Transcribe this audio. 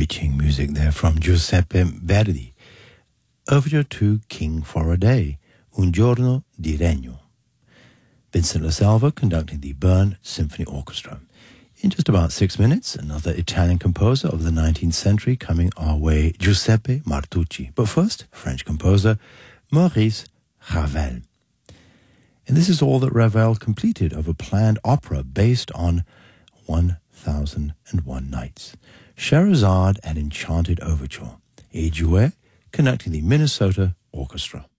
bewitching music there from Giuseppe Verdi. Overture to King for a Day, Un giorno di regno. Vincent LaSalva conducting the Bern Symphony Orchestra. In just about 6 minutes, another Italian composer of the 19th century coming our way, Giuseppe Martucci. But first, French composer Maurice Ravel. And this is all that Ravel completed of a planned opera based on 1001 Nights. Scheherazade and Enchanted Overture. A Jouet conducting the Minnesota Orchestra.